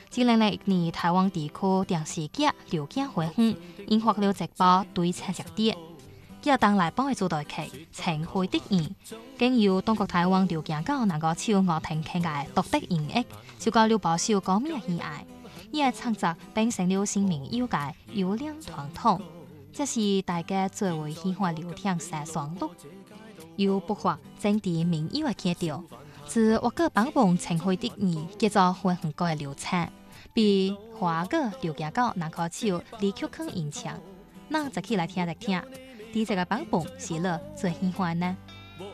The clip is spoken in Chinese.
2001年，台湾地區電視劇流行回響，引發了一波對策熱點。劇當來幫嘅主題曲《情非得已》，經由中國台灣流行歌能夠唱樂聽聽嘅獨特音樂，就到了保守歌名喜愛，伊嘅創作變成了新民謠嘅優良傳統。這是大家最為喜歡流暢寫雙錄，由不惑整啲民謠嘅基調，自粵語版本《情非得已》叫做混合歌嘅流產。比華語流行歌能夠唱離曲腔音牆，那就起來聽一聽，第一個版本是你最喜歡呢？